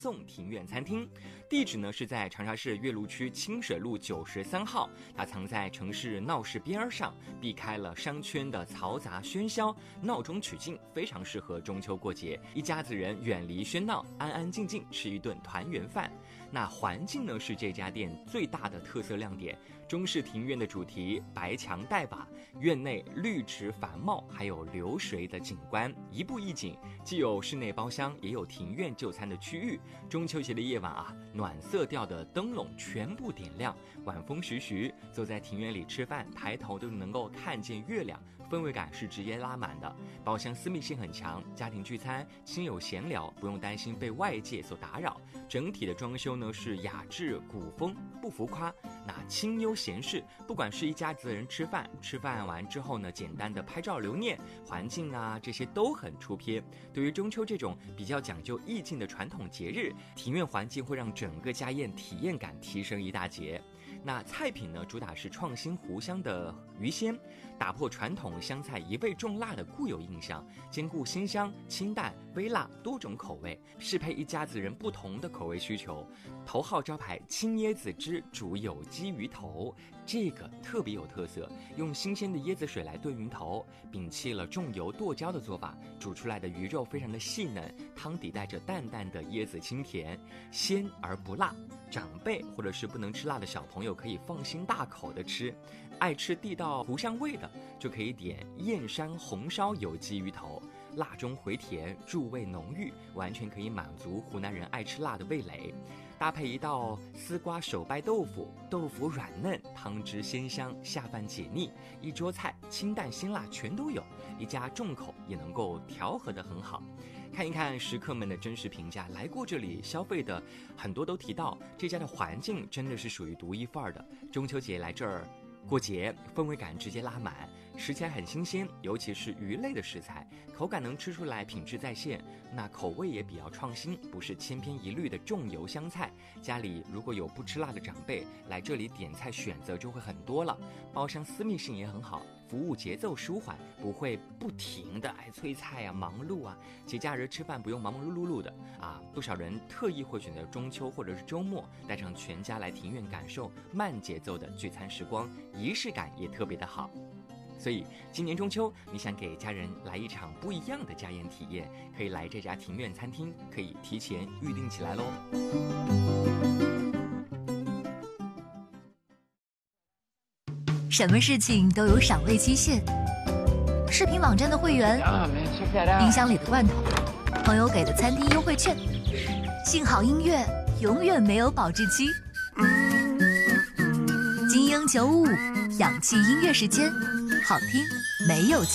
宋庭院餐厅，地址呢是在长沙市岳麓区清水路93号，它藏在城市闹市边上，避开了商圈的嘈杂喧嚣，闹中取静，非常适合中秋过节，一家子人远离喧闹，安安静静吃一顿团圆饭。那环境呢是这家店最大的特色亮点，中式庭院的主题，白墙黛瓦，院内绿植繁茂，还有流水的景观，一步一景，既有室内包厢，也有庭院就餐的区域。中秋节的夜晚啊，暖色调的灯笼全部点亮，晚风徐徐，坐在庭院里吃饭，抬头都能够看见月亮，氛围感是直接拉满的。包厢私密性很强，家庭聚餐、亲友闲聊，不用担心被外界所打扰。整体的装修呢是雅致古风，不浮夸，那清幽闲适。不管是一家子人吃饭完之后呢，简单的拍照留念，环境啊这些都很出片。对于中秋这种比较讲究意境的传统节日，庭院环境会让整个家宴体验感提升一大截。那菜品呢，主打是创新湖香的鱼鲜，打破传统湘菜一味重辣的固有印象，兼顾鲜香、清淡、微辣多种口味，适配一家子人不同的口味需求。头号招牌青椰子汁煮有机鱼头，这个特别有特色，用新鲜的椰子水来炖鱼头，摒弃了重油剁椒的做法，煮出来的鱼肉非常的细嫩，汤底带着淡淡的椰子清甜，鲜而不辣。长辈或者是不能吃辣的小朋友可以放心大口的吃，爱吃地道湖香味的就可以点燕山红烧有机鱼头，辣中回甜，入味浓郁，完全可以满足湖南人爱吃辣的味蕾。搭配一道丝瓜手掰豆腐，豆腐软嫩，汤汁鲜香，下饭解腻。一桌菜清淡辛辣全都有，一家重口也能够调和得很好。看一看食客们的真实评价，来过这里消费的很多都提到这家的环境真的是属于独一份儿的。中秋节来这儿过节，氛围感直接拉满，食材很新鲜，尤其是鱼类的食材，口感能吃出来，品质在线，那口味也比较创新，不是千篇一律的重油香菜。家里如果有不吃辣的长辈，来这里点菜选择就会很多了。包厢私密性也很好，服务节奏舒缓，不会不停的催菜啊、忙碌啊。节假日吃饭不用忙忙碌碌的啊，不少人特意会选择中秋或者是周末，带上全家来庭院感受慢节奏的聚餐时光，仪式感也特别的好。所以今年中秋，你想给家人来一场不一样的家宴体验，可以来这家庭院餐厅，可以提前预定起来咯。 什么事情都有赏味期限，视频网站的会员，冰箱里的罐头，朋友给的餐厅优惠券，幸好音乐永远没有保质期。精英955，氧气音乐时间，好听没有